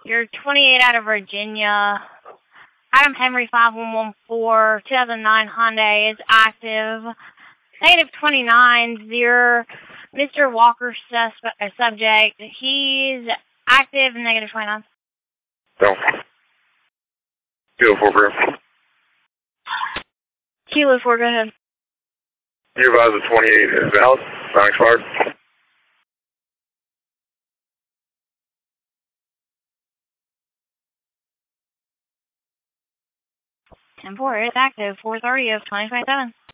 You're 28 out of Virginia. Adam Henry 5114, 2009 Hyundai is active. Negative 29, 0. Mr. Walker subject. He's active, negative 29. No. Kilo 4, bro. Kilo 4, go ahead. You advise the 28 is valid, not expired. 10-4, it's active, 4:30 of 2027.